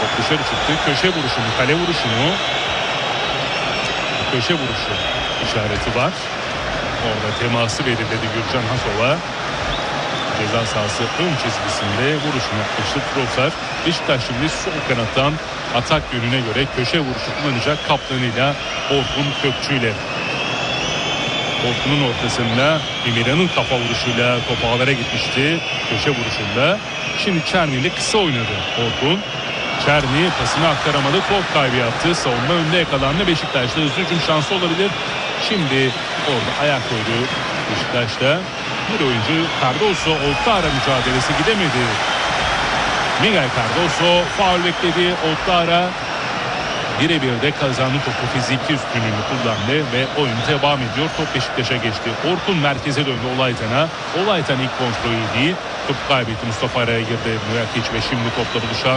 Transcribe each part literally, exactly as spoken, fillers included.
Top dışarı çıktı. Köşe vuruşunu, kale vuruşunu. Köşe vuruşu işareti var. Orada teması belirledi Gürcan Hasova. Ceza sahası ön çizgisinde vuruşunu yapmıştı Trossard. Beşiktaş şimdi sol kanattan atak yönüne göre köşe vuruşu kullanacak kaptanıyla Orkun Kökçü'yle. Orkun'un ortasında Emirhan'ın kafa vuruşuyla top ağlara gitmişti. Köşe vuruşunda. Şimdi Çerni ile kısa oynadı Orkun. Çerni pasını aktaramadı. Top kaybı yaptı. Savunma önde yakalandı. Beşiktaş'ta hızlı hücum şansı olabilir. Şimdi orada ayak koydu Beşiktaş'ta. Bir oyuncu Cardoso orta ara mücadelesi gidemedi. Miguel Cardoso faul bekledi. Orta ara birebir de kazandı, topu fiziki üstünlüğünü kullandı ve oyun devam ediyor. Top Beşiktaş'a geçti. Orkun merkeze döndü Olaytan'a. Olaytan ilk kontrolü değil. Top kaybetti. Mustafa araya girdi. Muyakic ve şimdi topla buluşan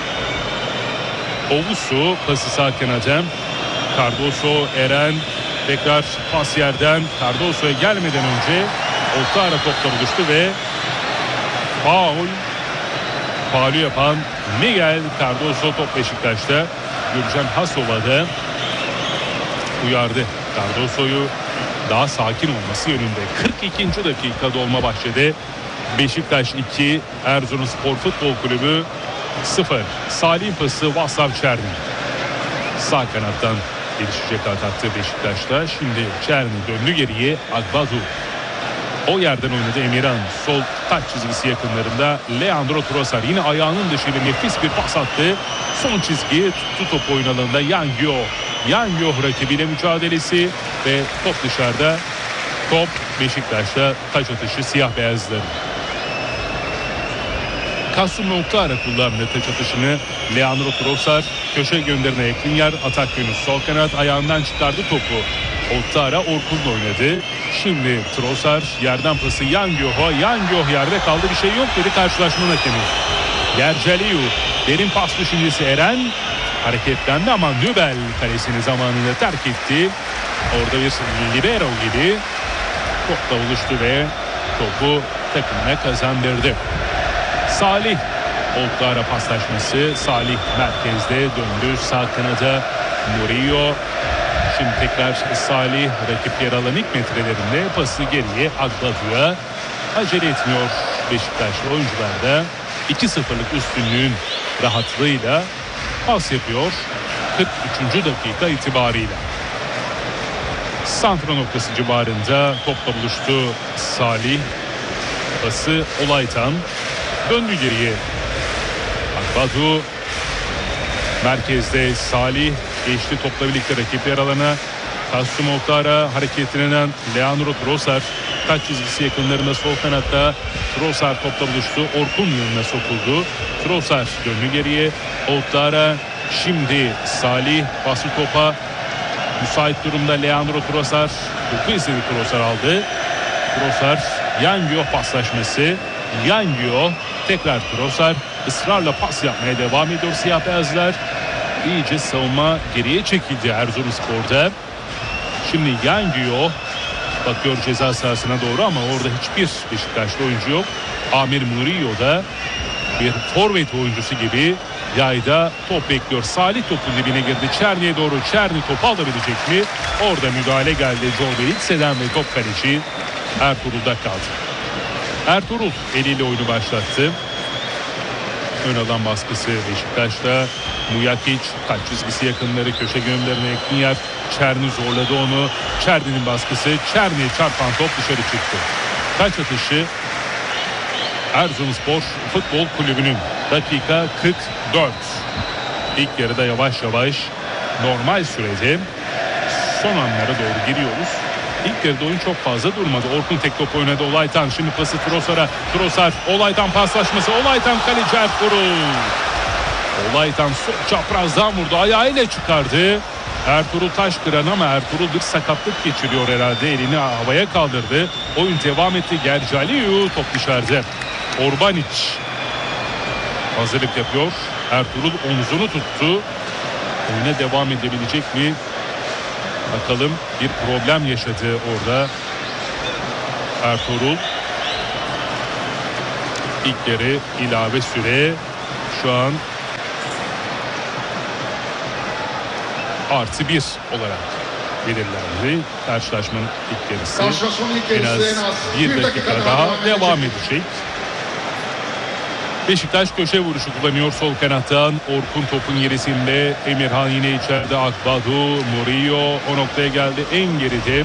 Ovusu pası sağ kanada. Cardoso, Eren tekrar pas yerden Cardoso'ya gelmeden önce orta ara topla buluştu ve faul faulü yapan Miguel Cardoso. Top Beşiktaş'ta. Gürcan Hasova'da uyardı Cardoso'yu daha sakin olması yönünde. kırk ikinci dakika Dolmabahçe'de Beşiktaş iki, Erzurumspor Futbol Kulübü sıfır. Salih pası Vaslav Çerni. Sağ kanattan gelişecek ataktı Beşiktaş'ta. Şimdi Çerni döndü geriye. Agbadu o yerden oynadı. Emirhan sol taç çizgisi yakınlarında. Leandro Trossard yine ayağının dışıyla nefis bir pas attı. Son çizgi tuttu top oyun alanında. Yangyo. Yangyo rakibiyle mücadelesi ve top dışarıda. Top Beşiktaş'ta taç atışı siyah beyazları. Kasım nokta ara kullandı taç atışını. Leandro Trossard köşe gönderine yakın yer. Atak yönü sol kanat ayağından çıkardı topu. Ottara Orkun'la oynadı. Şimdi Trossard yerden pası Yangyo'ya. Yangyo yerde kaldı, bir şey yok dedi karşılaşmanın hakemi. Gerceliu derin pas düşüncesi. Eren hareketlendi ama Nübel kalesini zamanında terk etti. Orada bir libero gibi topla buluştu ve topu takımına kazandırdı. Salih Ottara paslaşması. Salih merkezde döndü sağ kanada. Murillo. Şimdi tekrar Salih rakip yer alan ilk metrelerinde pası geriye Agbadu'ya. Acele etmiyor Beşiktaşlı oyuncular da iki sıfırlık üstünlüğün rahatlığıyla pas yapıyor kırk üçüncü dakika itibarıyla. Santra noktası civarında topla buluştu Salih. Pası Olaytan. Döndü geriye. Agbadu merkezde. Salih geçti topla birlikte rakip yer alana. Kasım Oktara hareketlenen Leandro Trossard taç çizgisi yakınlarında sol kanatta. Trossard topla buluştu. Orkun yanına sokuldu. Trossard döndü geriye. Oktara şimdi Salih pası topa. Müsait durumda Leandro Trossard. Topu istedi, Trossard aldı. Trossard Yangyo paslaşması. Yangyo tekrar Trossard ısrarla pas yapmaya devam ediyor siyah beyazlar. İyice savunma geriye çekildi Erzurumspor'da. Şimdi Yangyo bakıyor ceza sahasına doğru ama orada hiçbir Beşiktaşlı oyuncu yok. Amir Murillo da bir forvet oyuncusu gibi yayda top bekliyor. Salih topun dibine girdi. Çerni'ye doğru. Çerni topu alabilecek mi? Orada müdahale geldi. Joel Belitse'den ve top kaleci Ertuğrul'da kaldı. Ertuğrul eliyle oyunu başlattı. Ön alan baskısı Beşiktaş'ta. Muyakic taç çizgisi yakınları, köşe gönderine yakın yer. Çerni zorladı onu. Çerni'nin baskısı. Çerni çarpan top dışarı çıktı. Taç atışı Erzurumspor Futbol Kulübü'nün. Dakika kırk dört. İlk yarıda yavaş yavaş normal sürede son anlara doğru giriyoruz. İlk yarıda oyun çok fazla durmadı. Orkun tek top oynadı. Olaytan şimdi pası Trossard'a. Trossard Olaytan paslaşması. Olaytan kaleci Ertuğrul. Olaytan sol çaprazdan vurdu. Ayağıyla çıkardı. Ertuğrul Taşkıran ama Ertuğrul bir sakatlık geçiriyor herhalde. Elini havaya kaldırdı. Oyun devam etti. Gercaliu top dışarıda. Orbanic hazırlık yapıyor. Ertuğrul omzunu tuttu. Oyuna devam edebilecek mi? Bakalım, bir problem yaşadı orada Ertuğrul. İlk yarı ilave süre şu an artı bir olarak belirlendi. Karşılaşmanın ilk yarısı en az bir dakika daha devam edecek. Beşiktaş köşe vuruşu kullanıyor sol kanattan. Orkun topun gerisinde. Emirhan yine içeride. Akbadu, Murillo o noktaya geldi. En geride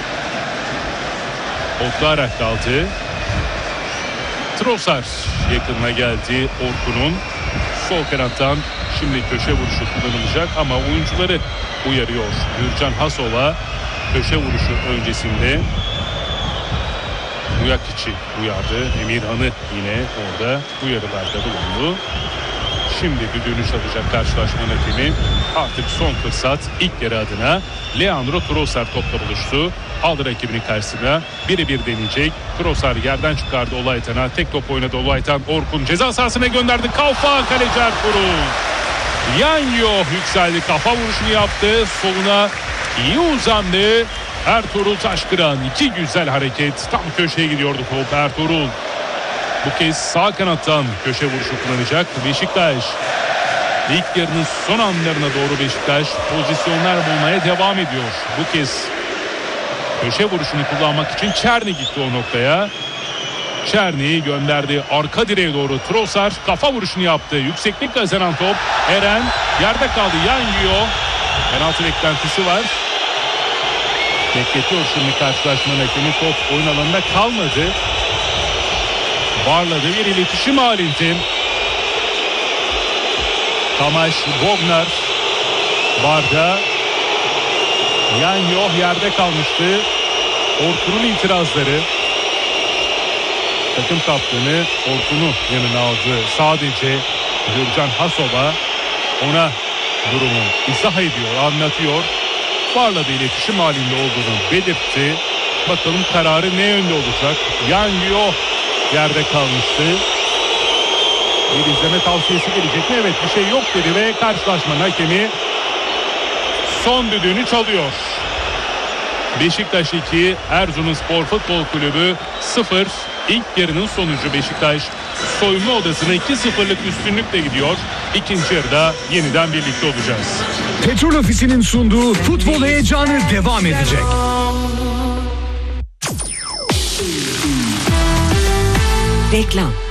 Otlara kaldı. Trossard yakınına geldi Orkun'un. Sol kanattan şimdi köşe vuruşu kullanılacak ama oyuncuları uyarıyor. Gürcan Hasov'a köşe vuruşu öncesinde Muyakiç'i uyardı. Emirhan'ı yine orada uyarılarda bulundu. Şimdi düdüğünü çalacak karşılaşmanın hakemi. Artık son fırsat ilk yarı adına. Leandro Trossard topla buluştu. Aldı rakibinin karşısına. Birebir deneyecek. Trossard yerden çıkardı Olaytan'a. Tek top oynadı Olaytan. Orkun ceza sahasına gönderdi. Kafa, kaleci Ertuğrul. Yanyo yükseldi. Kafa vuruşunu yaptı. Soluna iyi uzandı. Ertuğrul Taşkıran. İki güzel hareket. Tam köşeye gidiyordu top. Ertuğrul bu kez sağ kanattan köşe vuruşu kullanacak. Beşiktaş ilk yarının son anlarına doğru Beşiktaş pozisyonlar bulmaya devam ediyor. Bu kez köşe vuruşunu kullanmak için Çerni gitti o noktaya. Çerni'yi gönderdi arka direğe doğru. Trossard kafa vuruşunu yaptı. Yükseklik kazanan top. Eren yerde kaldı. Yangiyo. Penaltı beklentisi var. Bekletiyor şimdi karşılaşmanın hakemi. Top oyun alanında kalmadı. Barladı bir iletişim halinde. Tamaş Bognar Barda. Yanyo yerde kalmıştı. Orkun'un itirazları. Takım kaptanı Orkun'u yanına aldı. Sadece Gürcan Hasov'a ona durumu izah ediyor, anlatıyor. Barladı iletişim halinde olduğunu belirtti. Bakalım kararı ne yönde olacak? Yanyo yerde kalmıştı. Bir izleme tavsiyesi gelecek mi? Evet, bir şey yok dedi ve karşılaşmanın hakemi son düdüğünü çalıyor. Beşiktaş iki, Erzurumspor Futbol Kulübü sıfır. İlk yarının sonucu Beşiktaş soyunma odasına iki sıfırlık üstünlükle gidiyor. İkinci yarıda yeniden birlikte olacağız. Petrol Ofisi'nin sunduğu futbol heyecanı devam edecek. Reklam.